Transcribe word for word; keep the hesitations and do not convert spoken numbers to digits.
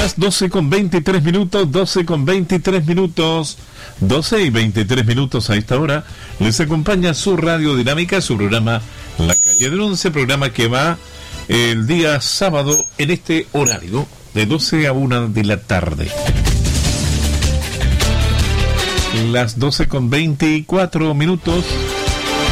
Las doce con veintitrés minutos, doce con veintitrés minutos, doce y veintitrés minutos a esta hora. Les acompaña su Radio Dinámica, su programa La Calle del Once, programa que va el día sábado en este horario, de doce a una de la tarde. Las doce con veinticuatro minutos.